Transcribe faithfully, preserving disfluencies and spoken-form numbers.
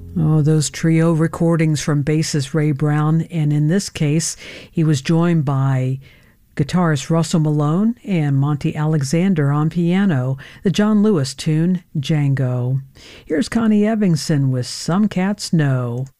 Oh, those trio recordings from bassist Ray Brown, and in this case, he was joined by guitarist Russell Malone and Monty Alexander on piano, the John Lewis tune, Django. Here's Connie Evanson with Some Cats Know.